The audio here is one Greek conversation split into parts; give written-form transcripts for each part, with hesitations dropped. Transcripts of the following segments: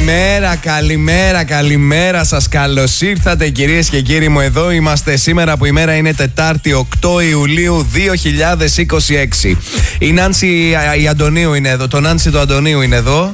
Καλημέρα σας. Καλώς ήρθατε κυρίες και κύριοι μου. Εδώ είμαστε σήμερα που η μέρα είναι Τετάρτη 8 Ιουλίου 2026. Η Νάνση η Αντωνίου είναι εδώ. Το Νάνση του Αντωνίου είναι εδώ.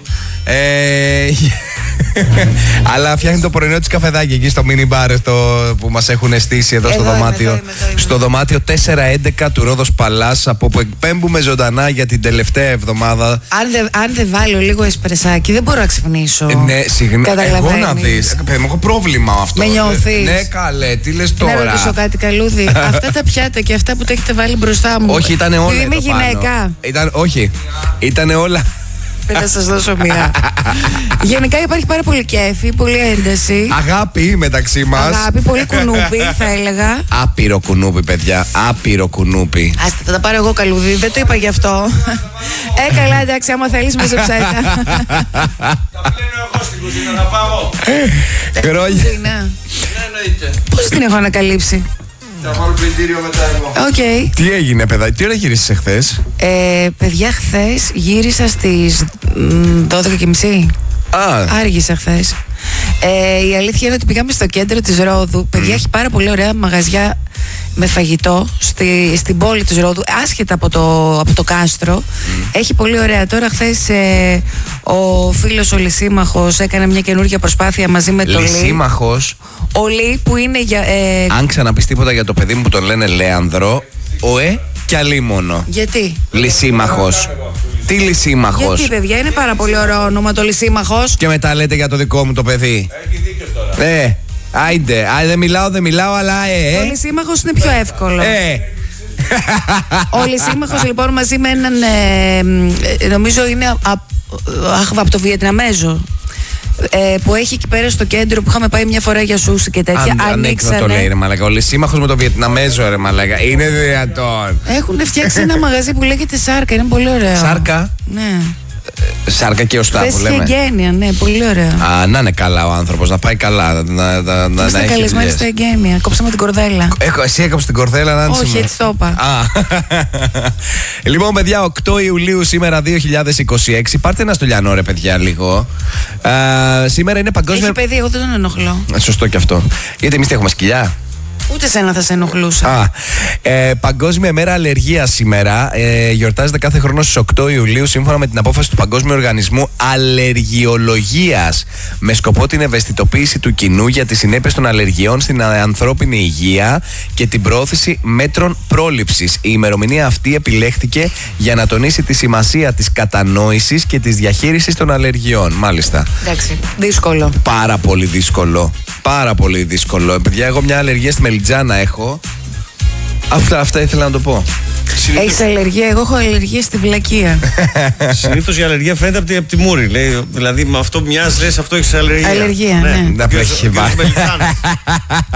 Αλλά φτιάχνει το πρωινό της καφεδάκι εκεί στο mini bar που μας έχουν στήσει εδώ στο δωμάτιο. Είμαι. Στο δωμάτιο 411 του Ρόδος Παλάς, από που εκπέμπουμε ζωντανά για την τελευταία εβδομάδα. Αν δεν βάλω λίγο εσπρεσάκι, δεν μπορώ να ξυπνήσω. Ναι, συγγνώμη. Εγώ να δεις. Έχω πρόβλημα αυτό. Με νιώθεις? Ναι, καλέ, τι λες τώρα. Να ρωτήσω κάτι, Καλούδη. Αυτά τα πιάτα και αυτά που τα έχετε βάλει μπροστά μου. Όχι, ήταν όλα. Είμαι γυναίκα. Όχι, ήταν όλα. Θα σας δώσω μία. Γενικά υπάρχει πάρα πολύ κέφι, πολύ ένταση. Αγάπη μεταξύ μας. Αγάπη, πολύ κουνούπι, θα έλεγα. Άπειρο κουνούπι, παιδιά. Άπειρο κουνούπι. Άστε, θα τα πάρω εγώ, Καλούδη. Δεν το είπα γι' αυτό. Καλά, εντάξει, άμα θέλεις μαζεψέ τα. Τα πλένω εγώ στην κουζίνα, θα πάω. Χρόνια. Ναι, πώς την έχω ανακαλύψει? Θα πάρω πλυντήριο μετά εγώ. Οκ. Τι έγινε, παιδάκι, τι ώρα γύρισες εχθές? Παιδιά, χθες γύρισα στις 12:30. Άργησα χθες. Η αλήθεια είναι ότι πήγαμε στο κέντρο της Ρόδου. Παιδιά, έχει πάρα πολύ ωραία μαγαζιά με φαγητό στην πόλη της Ρόδου, άσχετα από το κάστρο. Έχει πολύ ωραία. Τώρα χθες ο φίλος ο Λυσίμαχος έκανε μια καινούργια προσπάθεια μαζί με τον Λυσίμαχος. Ο Λύ που είναι για... Αν ξαναπείς τίποτα για το παιδί μου που τον λένε Λέανδρο, κι αλίμονο. Γιατί? Λυσίμαχος. Τι Λυσίμαχος? Γιατί, παιδιά, είναι πάρα πολύ ωραίο όνομα το Λυσίμαχος. Και μετά λέτε για το δικό μου το παιδί. Έχει δίκιο τώρα. Άιντε, δεν μιλάω, αλλά Ο Λυσίμαχος είναι πιο εύκολο. Ο Λυσίμαχος λοιπόν μαζί με έναν, νομίζω είναι από το Βιετναμέζο, που έχει εκεί πέρα στο κέντρο που είχαμε πάει μια φορά για σούσι και τέτοια. Ανοίξανε. Το λέει, ρε μαλάκα. Ο Λυσίμαχος με το Βιετναμέζο, ρε μαλάκα. Είναι δυνατόν? Έχουν φτιάξει ένα μαγαζί που λέγεται Σάρκα. Είναι πολύ ωραίο. Σάρκα? Ναι. Σάρκα και ο Στάφου λέμε. Θες και εγγένεια, ναι, πολύ ωραία. Να είναι καλά ο άνθρωπος, να πάει καλά. Είμαστε καλεσμένοι στα εγγένεια. Κόψαμε την κορδέλα. Εσύ έκοψες την κορδέλα, Νάνση? Όχι, έτσι το είπα. Λοιπόν, παιδιά, 8 Ιουλίου σήμερα 2026. Πάρτε ένα στολιανό, ρε παιδιά, λίγο. Σήμερα είναι παγκόσμια. Έχει παιδί, εγώ δεν τον ενοχλώ. Σωστό και αυτό. Γιατί εμείς έχουμε σκυλιά. Ούτε σένα θα σε ενοχλούσα. Παγκόσμια ημέρα αλλεργίας σήμερα. Γιορτάζεται κάθε χρόνο στις 8 Ιουλίου σύμφωνα με την απόφαση του Παγκόσμιου Οργανισμού Αλλεργιολογίας, με σκοπό την ευαισθητοποίηση του κοινού για τις συνέπειες των αλλεργιών στην ανθρώπινη υγεία και την προώθηση μέτρων πρόληψης. Η ημερομηνία αυτή επιλέχθηκε για να τονίσει τη σημασία της κατανόησης και της διαχείρισης των αλλεργιών. Μάλιστα. Εντάξει, δύσκολο. Πάρα πολύ δύσκολο. Πάρα πολύ δύσκολο. Παιδιά, εγώ μια αλλεργία στη μελιτζάνα έχω. Αυτά ήθελα να το πω. Έχεις αλλεργία? Εγώ έχω αλλεργία στη βλακεία. Συνήθως η αλλεργία φαίνεται από τη μούρη. Δηλαδή με αυτό μοιάζει, λες αυτό έχεις αλλεργία. Αλλεργία, ναι. Να πλέχει